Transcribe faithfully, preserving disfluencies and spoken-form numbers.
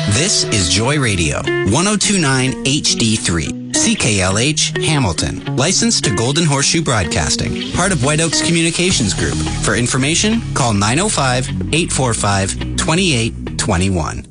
This is Joy Radio, one oh two point nine H D three, C K L H, Hamilton. Licensed to Golden Horseshoe Broadcasting, part of White Oaks Communications Group. For information, call nine oh five, eight four five, two eight two one.